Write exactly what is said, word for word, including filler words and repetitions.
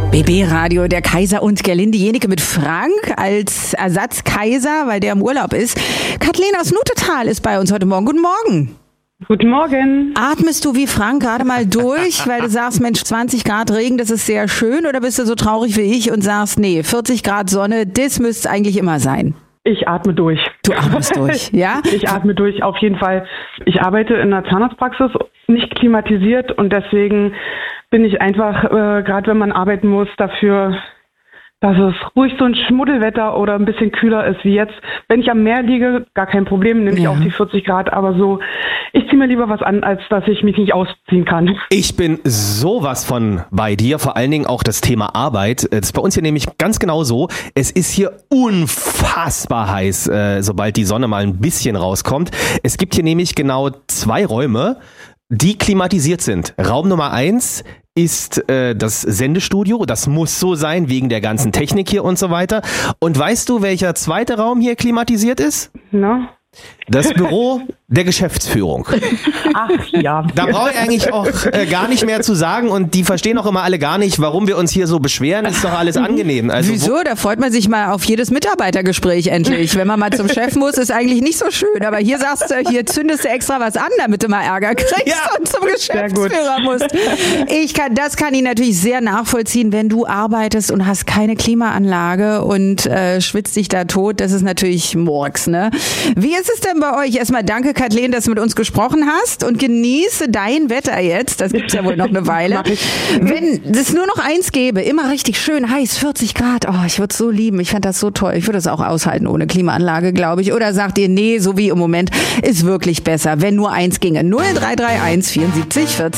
B B-Radio, der Kaiser und Gerlinde Jenike mit Frank als Ersatzkaiser, weil der im Urlaub ist. Kathleen aus Nutetal ist bei uns heute Morgen. Guten Morgen. Guten Morgen. Atmest du wie Frank gerade mal durch, weil du sagst, Mensch, zwanzig Grad Regen, das ist sehr schön, oder bist du so traurig wie ich und sagst, nee, vierzig Grad Sonne, das müsste es eigentlich immer sein? Ich atme durch. Du atmest durch, ja? Ich atme durch, auf jeden Fall. Ich arbeite in einer Zahnarztpraxis, nicht klimatisiert, und deswegen bin ich einfach, äh, gerade wenn man arbeiten muss, dafür, dass es ruhig so ein Schmuddelwetter oder ein bisschen kühler ist wie jetzt. Wenn ich am Meer liege, gar kein Problem, nehme ich Ja. auch die vierzig Grad, aber so, ich ziehe mir lieber was an, als dass ich mich nicht ausziehen kann. Ich bin sowas von bei dir, vor allen Dingen auch das Thema Arbeit. Das ist bei uns hier nämlich ganz genau so. Es ist hier unfassbar heiß, äh, sobald die Sonne mal ein bisschen rauskommt. Es gibt hier nämlich genau zwei Räume, die klimatisiert sind. Raum Nummer eins ist äh, das Sendestudio. Das muss so sein, wegen der ganzen Technik hier und so weiter. Und weißt du, welcher zweite Raum hier klimatisiert ist? Na? Das Büro der Geschäftsführung. Ach ja. Da brauche ich eigentlich auch äh, gar nicht mehr zu sagen, und die verstehen auch immer alle gar nicht, warum wir uns hier so beschweren. Ist doch alles angenehm. Also, Wieso? Da freut man sich mal auf jedes Mitarbeitergespräch endlich. Wenn man mal zum Chef muss, ist eigentlich nicht so schön. Aber hier sagst du, hier zündest du extra was an, damit du mal Ärger kriegst Ja. und zum Geschäftsführer musst. Ich kann, das kann ich natürlich sehr nachvollziehen, wenn du arbeitest und hast keine Klimaanlage und äh, schwitzt dich da tot. Das ist natürlich Murks, ne? Wie ist es denn bei euch? Erstmal danke, Kathleen, dass du mit uns gesprochen hast, und genieße dein Wetter jetzt. Das gibt's ja wohl noch eine Weile. Mach ich. Wenn es nur noch eins gäbe, immer richtig schön heiß, vierzig Grad, oh, ich würde es so lieben. Ich fand das so toll. Ich würde es auch aushalten ohne Klimaanlage, glaube ich. Oder sagt ihr, nee, so wie im Moment ist wirklich besser, wenn nur eins ginge. null drei drei eins vierundsiebzig vierzig